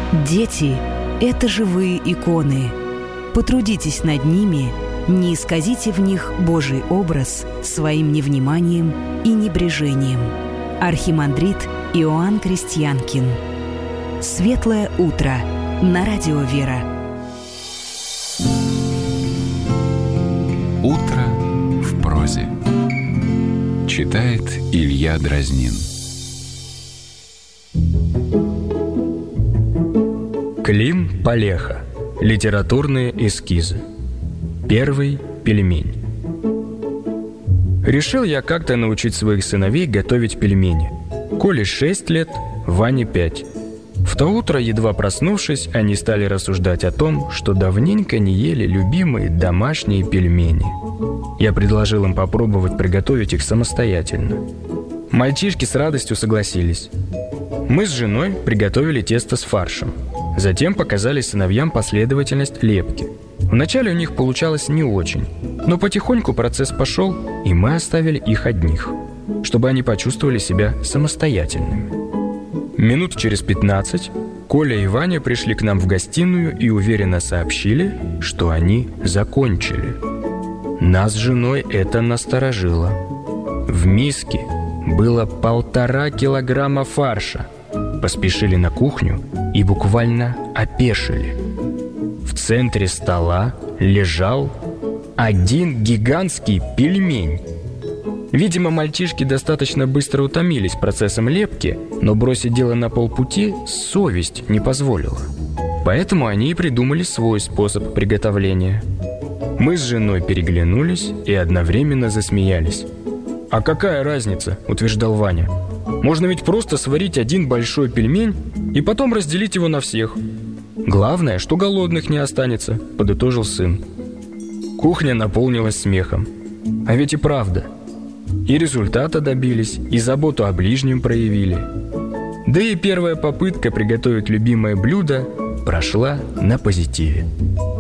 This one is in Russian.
Дети – это живые иконы. Потрудитесь над ними, не исказите в них Божий образ своим невниманием и небрежением. Архимандрит Иоанн Крестьянкин. Светлое утро на радио Вера. Утро в прозе. Читает Илья Дразнин. Клим Палеха. Литературные эскизы. Первый пельмень. Решил я как-то научить своих сыновей готовить пельмени. Коле 6 лет, Ване 5. В то утро, едва проснувшись, они стали рассуждать о том, что давненько не ели любимые домашние пельмени. Я предложил им попробовать приготовить их самостоятельно. Мальчишки с радостью согласились. Мы с женой приготовили тесто с фаршем. Затем показали сыновьям последовательность лепки. Вначале у них получалось не очень, но потихоньку процесс пошел, и мы оставили их одних, чтобы они почувствовали себя самостоятельными. Минут через 15 Коля и Ваня пришли к нам в гостиную и уверенно сообщили, что они закончили. Нас с женой это насторожило. В миске было 1,5 килограмма фарша. Поспешили на кухню и буквально опешили. В центре стола лежал один гигантский пельмень. Видимо, мальчишки достаточно быстро утомились процессом лепки, но бросить дело на полпути совесть не позволила. Поэтому они и придумали свой способ приготовления. Мы с женой переглянулись и одновременно засмеялись. «А какая разница?» – утверждал Ваня. «Можно ведь просто сварить один большой пельмень и потом разделить его на всех. Главное, что голодных не останется», – подытожил сын. Кухня наполнилась смехом. А ведь и правда. И результата добились, и заботу о ближнем проявили. Да и первая попытка приготовить любимое блюдо прошла на позитиве.